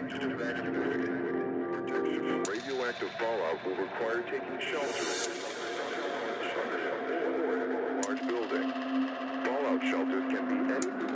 Protection from radioactive fallout will require taking shelter in a large building. Fallout shelters can be anywhere.